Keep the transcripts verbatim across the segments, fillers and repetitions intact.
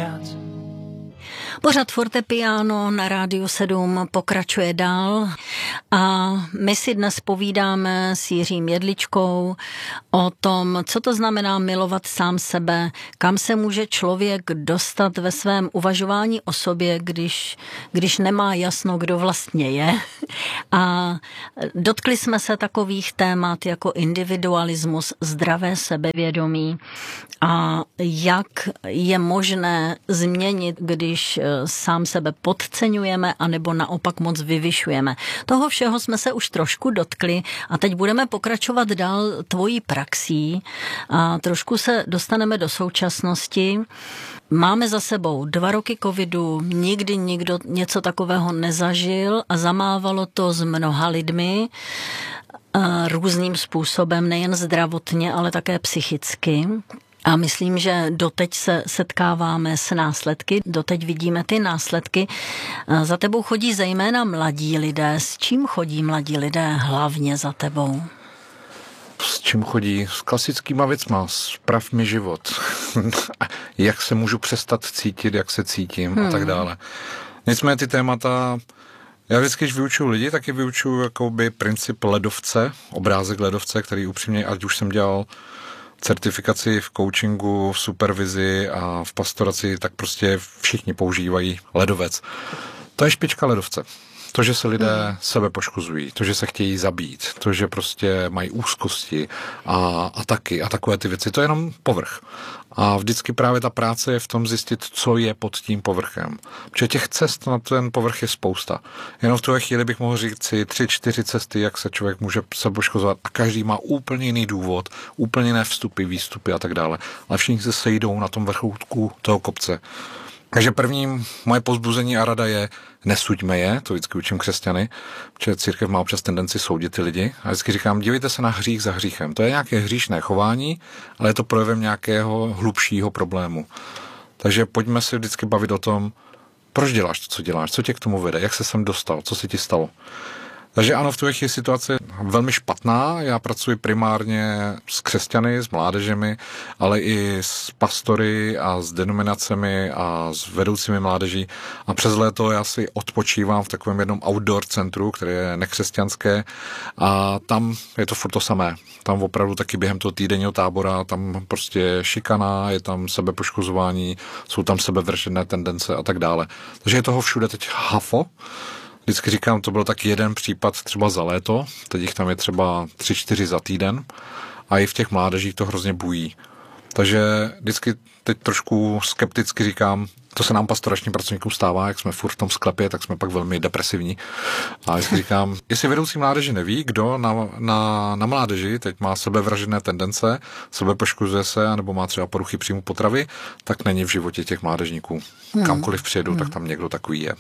Jazz. Pořad Fortepiano na Rádiu sedm pokračuje dál a my si dnes povídáme s Jiřím Jedličkou o tom, co to znamená milovat sám sebe, kam se může člověk dostat ve svém uvažování o sobě, když, když nemá jasno, kdo vlastně je. A dotkli jsme se takových témat jako individualismus, zdravé sebevědomí a jak je možné změnit, když sám sebe podceňujeme anebo naopak moc vyvyšujeme. Toho všeho jsme se už trošku dotkli a teď budeme pokračovat dál tvojí praxí a trošku se dostaneme do současnosti. Máme za sebou dva roky covidu, nikdy nikdo něco takového nezažil a zamávalo to s mnoha lidmi různým způsobem, nejen zdravotně, ale také psychicky. A myslím, že doteď se setkáváme s následky, doteď vidíme ty následky. Za tebou chodí zejména mladí lidé. S čím chodí mladí lidé hlavně za tebou? S čím chodí? S klasickýma věcma. Sprav mi život. Jak se můžu přestat cítit, jak se cítím hmm. a tak dále. Nicméně ty témata, já vždycky, když vyučuju lidi, tak je vyučuju jakoby princip ledovce, obrázek ledovce, který upřímně, ať už jsem dělal certifikaci v coachingu, v supervizi a v pastoraci, tak prostě všichni používají ledovec. To je špička ledovce. To, že se lidé hmm. sebe poškozují, to, že se chtějí zabít, to, že prostě mají úzkosti a ataky a takové ty věci, to je jenom povrch. A vždycky právě ta práce je v tom zjistit, co je pod tím povrchem. Protože těch cest na ten povrch je spousta. Jenom v tuhle chvíli bych mohl říct si tři, čtyři cesty, jak se člověk může se poškozovat a každý má úplně jiný důvod, úplně jiné vstupy, výstupy a tak dále. Ale všichni se sejdou na tom vrchůtku toho kopce. Takže první moje povzbuzení a rada je, nesuďme je, to vždycky učím křesťany, protože církev má občas tendenci soudit ty lidi. A vždycky říkám, dívejte se na hřích za hříchem. To je nějaké hříšné chování, ale je to projevem nějakého hlubšího problému. Takže pojďme se vždycky bavit o tom, proč děláš to, co děláš, co tě k tomu vede, jak se sem dostal, co se ti stalo. Takže ano, v tuhle chvíli situace velmi špatná. Já pracuji primárně s křesťany, s mládežemi, ale i s pastory a s denominacemi a s vedoucími mládeží. A přes léto já si odpočívám v takovém jednom outdoor centru, které je nekřesťanské a tam je to furt to samé. Tam opravdu taky během toho týdenního tábora, tam prostě šikana, je tam sebepoškozování, jsou tam sebevražedné tendence a tak dále. Takže je toho všude teď hafo. Vždycky říkám, to byl tak jeden případ třeba za léto, teď jich tam je třeba tři, čtyři za týden a i v těch mládežích to hrozně bují. Takže vždycky teď trošku skepticky říkám, to se nám pastoračním pracovníkům stává, jak jsme furt v tom sklepě, tak jsme pak velmi depresivní. A vždycky říkám, jestli vedoucí mládeže neví, kdo na, na, na mládeži teď má sebevražedné tendence, sebepoškozuje se, anebo má třeba poruchy příjmu potravy, tak není v životě těch mládežníků. Hmm. Kamkoliv přijedu, hmm. tak tam někdo takový je.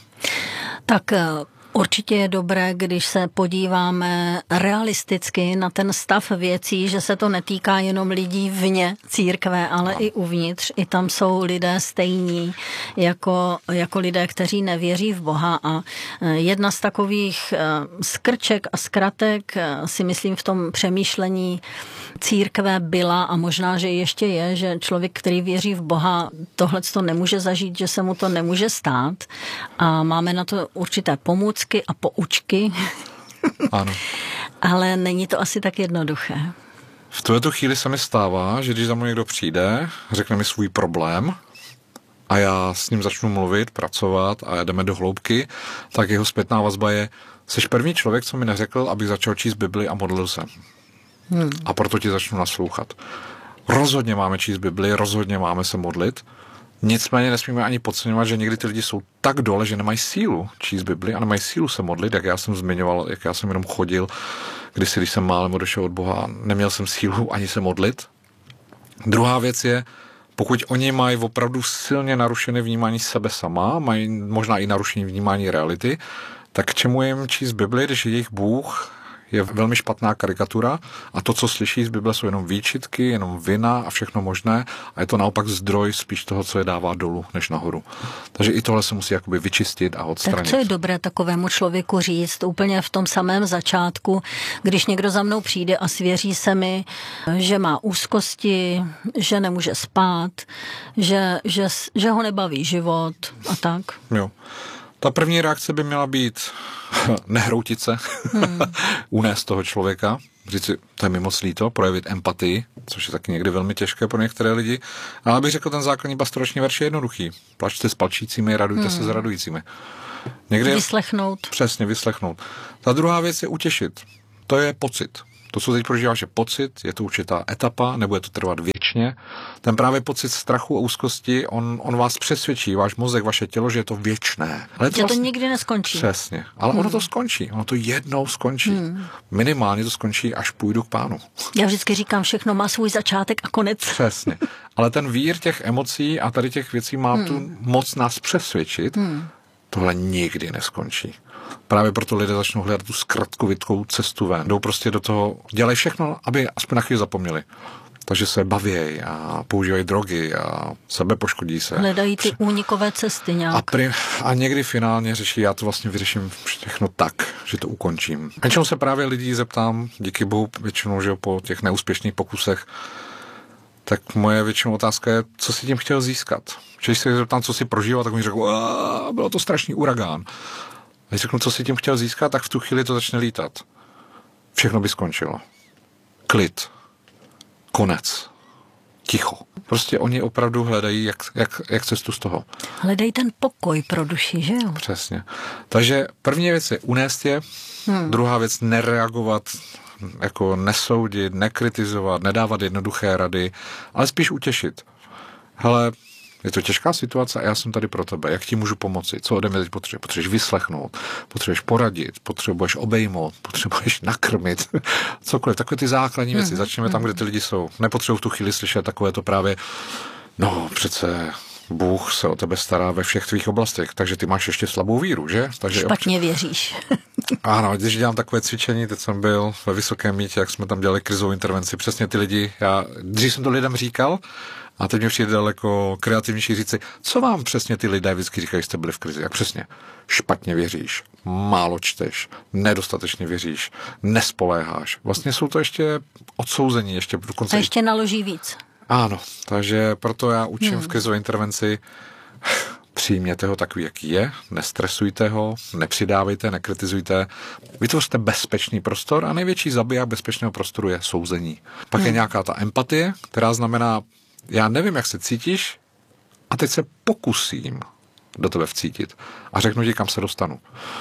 Tak určitě je dobré, když se podíváme realisticky na ten stav věcí, že se to netýká jenom lidí vně církve, ale no. i uvnitř. I tam jsou lidé stejní jako, jako lidé, kteří nevěří v Boha. A jedna z takových skrček a zkratek si myslím v tom přemýšlení církve byla a možná, že ještě je, že člověk, který věří v Boha, tohle to nemůže zažít, že se mu to nemůže stát. A máme na to určité pomůcky a poučky. Ano. Ale není to asi tak jednoduché. V tuhle chvíli se mi stává, že když za mnou někdo přijde, řekne mi svůj problém a já s ním začnu mluvit, pracovat a jdeme do hloubky, tak jeho zpětná vazba je, jsi první člověk, co mi neřekl, abych začal číst Bibli a modlil se. Hmm. A proto ti začnu naslouchat. Rozhodně máme číst Bibli, rozhodně máme se modlit, nicméně nesmíme ani podceňovat, že někdy ty lidi jsou tak dole, že nemají sílu číst Bibli a nemají sílu se modlit, jak já jsem zmiňoval, jak já jsem jenom chodil, kdysi, když jsem málem odešel od Boha, neměl jsem sílu ani se modlit. Druhá věc je, pokud oni mají opravdu silně narušené vnímání sebe sama, mají možná i narušené vnímání reality, tak k čemu jim číst Bibli, když jejich Bůh je velmi špatná karikatura a to, co slyší z Bible, jsou jenom výčitky, jenom vina a všechno možné a je to naopak zdroj spíš toho, co je dává dolů, než nahoru. Takže i tohle se musí jakoby vyčistit a odstranit. Tak co je dobré takovému člověku říct úplně v tom samém začátku, když někdo za mnou přijde a svěří se mi, že má úzkosti, že nemůže spát, že, že, že ho nebaví život a tak? Jo. Ta první reakce by měla být nehroutit se, hmm. unést toho člověka, říct si, to je mi moc líto, projevit empatii, což je taky někdy velmi těžké pro některé lidi. Ale bych řekl, ten základní pastorační verš je jednoduchý. Plačte s plačícími, radujte hmm. se s radujícími. Někdy vyslechnout. Přesně, vyslechnout. Ta druhá věc je utěšit. To je pocit. To, co teď prožíváš, je pocit, je to určitá etapa, nebude to trvat věčně. Ten právě pocit strachu a úzkosti, on, on vás přesvědčí, váš mozek, vaše tělo, že je to věčné. Ale to, vlastně... to nikdy neskončí. Přesně. Ale hmm. ono to skončí. Ono to jednou skončí. Hmm. Minimálně to skončí, až půjdu k Pánu. Já vždycky říkám, všechno má svůj začátek a konec. Přesně. Ale ten vír těch emocí a tady těch věcí má hmm. tu moc nás přesvědčit, hmm. tohle nikdy neskončí. Právě proto lidé začnou hledat tu zkratkovitkou cestu ven. Jdou prostě do toho, dělají všechno, aby aspoň na chvíli zapomněli. Takže se bavějí a používají drogy a sebe poškodí se. Hledají ty únikové cesty nějak. A, pri, a někdy finálně řeší, já to vlastně vyřeším všechno tak, že to ukončím. Většinou se právě lidí zeptám, díky bohu, většinou, že po těch neúspěšných pokusech, tak moje většinou otázka je, co si tím chtěl získat. Když se zeptám, co si prožíval, tak mi řekl, bylo to strašný uragán. Když řeknu, co si tím chtěl získat, tak v tu chvíli to začne lítat. Všechno by skončilo. Klid. Konec. Ticho. Prostě oni opravdu hledají, jak, jak, jak cestu z toho. Hledají ten pokoj pro duši, že jo? Přesně. Takže první věc je unést je, hmm. druhá věc nereagovat, jako nesoudit, nekritizovat, nedávat jednoduché rady, ale spíš utěšit. Hele, je to těžká situace a já jsem tady pro tebe. Jak ti můžu pomoci? Co ode mě teď potřebuješ? Potřebuješ vyslechnout, potřebuješ poradit, potřebuješ obejmout, potřebuješ nakrmit. Cokoliv. Takové ty základní věci. Začneme tam, kde ty lidi jsou. Nepotřebuji v tu chvíli slyšet takové to právě, no přece Bůh se o tebe stará ve všech tvých oblastech, takže ty máš ještě slabou víru, že? Takže špatně věříš. Ano, když dělám takové cvičení, teď jsem byl ve Vysokém Mýtě, jak jsme tam dělali krizovou intervenci, přesně ty lidi, já, když jsem to lidem říkal, a teď mi přijde daleko kreativnější říci, co vám přesně ty lidé vždycky říkají, jste byli v krizi. Jak přesně? Špatně věříš, málo čteš, nedostatečně věříš, nespoléháš. Vlastně jsou to ještě odsouzení. Ještě dokonce... A ještě naloží víc. Ano, takže proto já učím hmm. v krizové intervenci, přijměte ho takový, jaký je, nestresujte ho, nepřidávejte, nekritizujte, vytvořte bezpečný prostor a největší zabiják bezpečného prostoru je souzení. Pak hmm. je nějaká ta empatie, která znamená, já nevím, jak se cítíš a teď se pokusím do tebe vcítit a řeknu ti, kam se dostanu.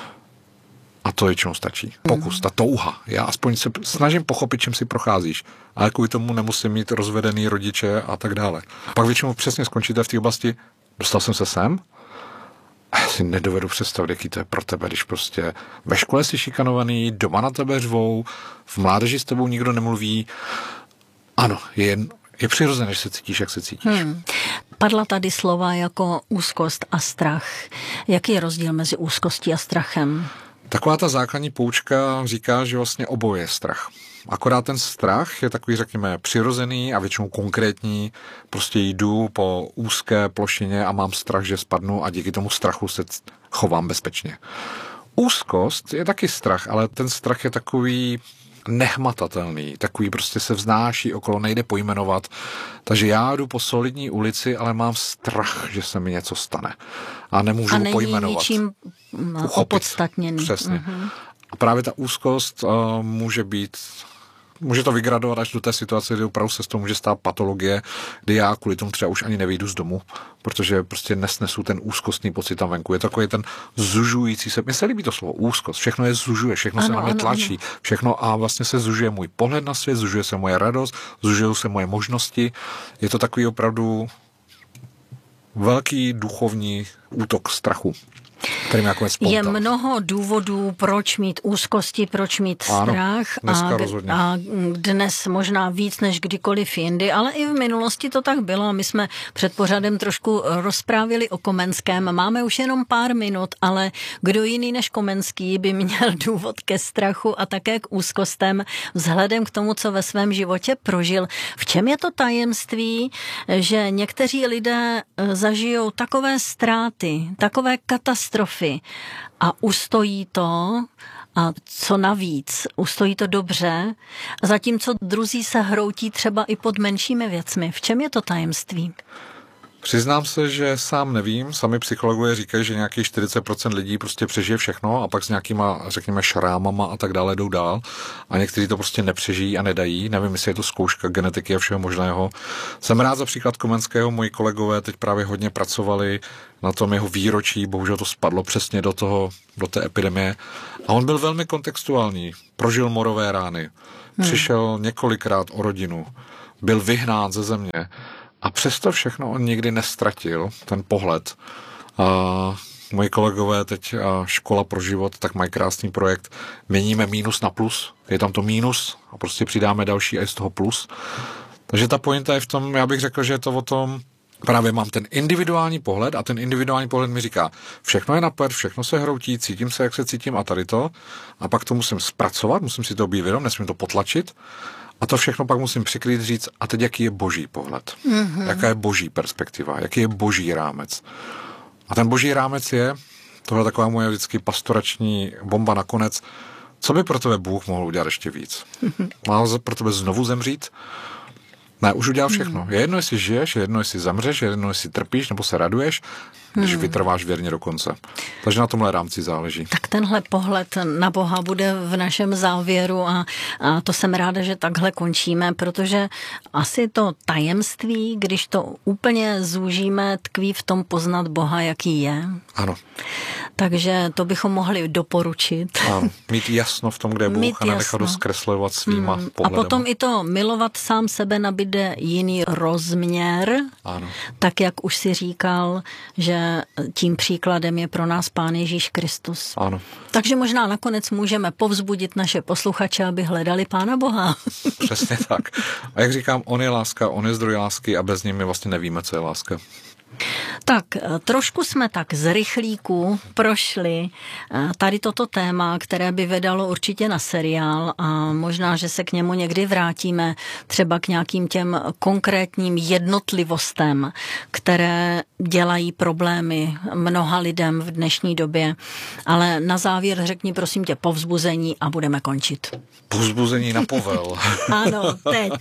A to většinou stačí. Pokus, ta touha. Já aspoň se snažím pochopit, čím si procházíš, ale kvůli tomu nemusím mít rozvedený rodiče a tak dále. Pak většinou přesně skončíte v té oblasti, dostal jsem se sem, a já si nedovedu představit, jaký to je pro tebe, když prostě ve škole jsi šikanovaný, doma na tebe řvou, v mládeži s tebou nikdo nemluví. Ano, je jen Je přirozené, že se cítíš, jak se cítíš. Hmm. Padla tady slova jako úzkost a strach. Jaký je rozdíl mezi úzkostí a strachem? Taková ta základní poučka říká, že vlastně oboje je strach. Akorát ten strach je takový, řekněme, přirozený a většinou konkrétní. Prostě jdu po úzké plošině a mám strach, že spadnu a díky tomu strachu se chovám bezpečně. Úzkost je taky strach, ale ten strach je takový nehmatatelný, takový prostě se vznáší okolo, nejde pojmenovat. Takže já jdu po solidní ulici, ale mám strach, že se mi něco stane. A nemůžu ho pojmenovat. A není ničím opodstatněný. Přesně. Uh-huh. A právě ta úzkost uh, může být, může to vygradovat až do té situace, kdy opravdu se z toho může stát patologie, kdy já kvůli tomu třeba už ani nevyjdu z domu, protože prostě nesnesu ten úzkostný pocit tam venku. Je to takový ten zužující se, mně se líbí to slovo úzkost, všechno je zužuje, všechno ano, se na mě tlačí, ano. všechno a vlastně se zužuje můj pohled na svět, zužuje se moje radost, zužují se moje možnosti. Je to takový opravdu velký duchovní útok strachu. Je mnoho důvodů, proč mít úzkosti, proč mít strach. Ano, a, a dnes možná víc než kdykoliv jindy, ale i v minulosti to tak bylo. A my jsme před pořadem trošku rozprávili o Komenském. Máme už jenom pár minut, ale kdo jiný než Komenský by měl důvod ke strachu a také k úzkostem vzhledem k tomu, co ve svém životě prožil. V čem je to tajemství, že někteří lidé zažijou takové ztráty, takové katastrofy a ustojí to, a co navíc, ustojí to dobře, zatímco druzí se hroutí třeba i pod menšími věcmi. V čem je to tajemství? Přiznám se, že sám nevím. Sami psychologové říkají, že nějakých čtyřicet procent lidí prostě přežije všechno a pak s nějakýma, řekněme, šrámama a tak dále jdou dál. A někteří to prostě nepřežijí a nedají. Nevím, jestli je to zkouška genetiky a všeho možného. Jsem rád za příklad Komenského. Moji kolegové teď právě hodně pracovali na tom jeho výročí. Bohužel to spadlo přesně do toho, do té epidemie. A on byl velmi kontextuální. Prožil morové rány. Přišel několikrát o rodinu. Byl vyhnán ze země. A přesto všechno on nikdy nestratil, ten pohled. A moji kolegové teď a Škola pro život, tak mají krásný projekt. Měníme mínus na plus. Je tam to mínus a prostě přidáme další a je z toho plus. Takže ta pointa je v tom, já bych řekl, že je to o tom, právě mám ten individuální pohled a ten individuální pohled mi říká, všechno je napět, všechno se hroutí, cítím se, jak se cítím a tady to. A pak to musím zpracovat, musím si to být vědom, nesmím to potlačit. A to všechno pak musím přikrýt, říct, a teď jaký je boží pohled? Mm-hmm. Jaká je boží perspektiva? Jaký je boží rámec? A ten boží rámec je, tohle taková moje vždycky pastorační bomba nakonec, co by pro tebe Bůh mohl udělat ještě víc? Mm-hmm. Má pro tebe znovu zemřít? Ne, už udělal všechno. Je jedno, jestli žiješ, je jedno, jestli zamřeš, je jedno, jestli trpíš nebo se raduješ, když hmm. vytrváš věrně do konce. Takže na tomhle rámci záleží. Tak tenhle pohled na Boha bude v našem závěru a, a to jsem ráda, že takhle končíme, protože asi to tajemství, když to úplně zúžíme, tkví v tom poznat Boha, jaký je. Ano. Takže to bychom mohli doporučit. Ano. Mít jasno v tom, kde je Bůh a nenechat ho zkreslovat svýma hmm. pohledama. A potom i to milovat sám sebe nabíde jiný rozměr. Ano. Tak, jak už si říkal, že tím příkladem je pro nás Pán Ježíš Kristus. Ano. Takže možná nakonec můžeme povzbudit naše posluchače, aby hledali Pána Boha. Přesně tak. A jak říkám, on je láska, on je zdroj lásky a bez něj my vlastně nevíme, co je láska. Tak trošku jsme tak z rychlíku prošli tady toto téma, které by vedalo určitě na seriál a možná, že se k němu někdy vrátíme, třeba k nějakým těm konkrétním jednotlivostem, které dělají problémy mnoha lidem v dnešní době. Ale na závěr řekni prosím tě povzbuzení a budeme končit. Povzbuzení na povel. Ano, teď.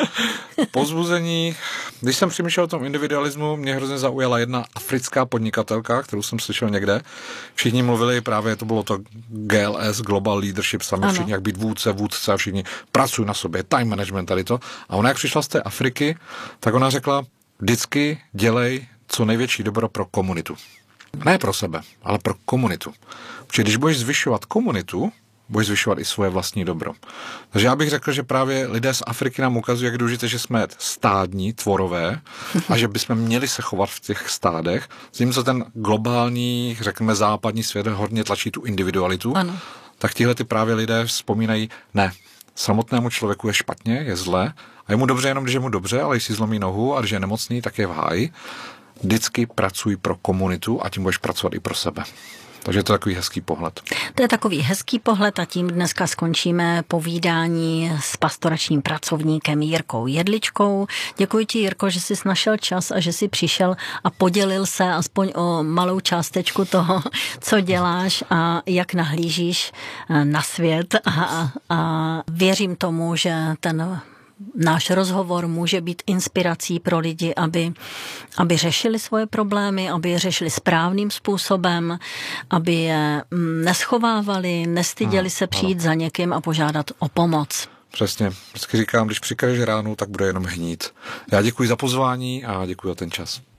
Povzbuzení, když jsem přemýšlel o tom individualismu, mě hrozně zaujala jedna africká podnikatelka, kterou jsem slyšel někde. Všichni mluvili právě, to bylo to G L S, Global Leadership Summit, ano. Všichni jak být vůdce, vůdce a všichni pracují na sobě, time management tady to. A ona jak přišla z té Afriky, tak ona řekla, vždycky dělej co největší dobro pro komunitu. Ne pro sebe, ale pro komunitu. Protože když budeš zvyšovat komunitu, budeš zvyšovat i svoje vlastní dobro. Takže já bych řekl, že právě lidé z Afriky nám ukazují, jak důležité, že jsme stádní, tvorové a že bychom měli se chovat v těch stádech. Zatímco ten globální, řekněme západní svět hodně tlačí tu individualitu, ano. Tak tihle ty právě lidé vzpomínají, ne, samotnému člověku je špatně, je zle a je mu dobře jenom, když je mu dobře, ale když si zlomí nohu a když je nemocný, tak je v háji. Vždycky pracuj pro komunitu a tím budeš pracovat i pro sebe. Takže to je takový hezký pohled. To je takový hezký pohled a tím dneska skončíme povídání s pastoračním pracovníkem Jirkou Jedličkou. Děkuji ti, Jirko, že jsi našel čas a že jsi přišel a podělil se aspoň o malou částečku toho, co děláš a jak nahlížíš na svět a, a věřím tomu, že ten náš rozhovor může být inspirací pro lidi, aby, aby řešili svoje problémy, aby je řešili správným způsobem, aby je neschovávali, nestyděli se přijít za někým a požádat o pomoc. Přesně. Vždycky říkám, když přikryješ ránu, tak bude jenom hnít. Já děkuji za pozvání a děkuji za ten čas.